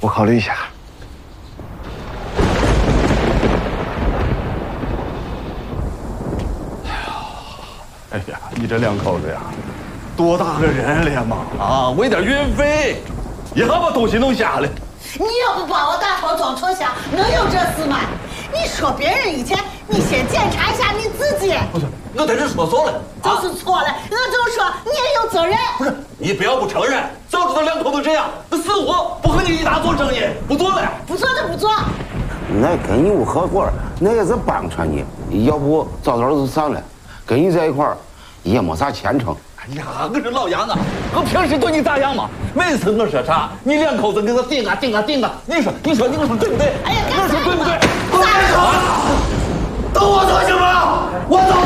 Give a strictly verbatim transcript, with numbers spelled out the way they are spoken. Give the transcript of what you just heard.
我考虑一下。哎呀，你这两口子呀，多大个人了呀妈啊！为点运费，也还把东西弄瞎了。 你要不把我大炮装成箱，能有这事吗？你说别人以前，你先检查一下你自己。 不是，我在这说错了， 就是错了，我就说你也有责任。 不是，你不要不承认，早知道两口子这样，那死我不和你一打做生意，不做了。不做就不做。 那跟你不合伙，那也是帮衬你，要不早早就散了。跟你在一块儿，也没啥前程。 哎呀，我这老杨啊，我平时对你咋样嘛？每次我说啥，你两口子给我顶啊顶啊顶啊！你说，你说，你说对不对？ 哎呀， 我说对不对？ 干啥？ 都我做行吗？我走。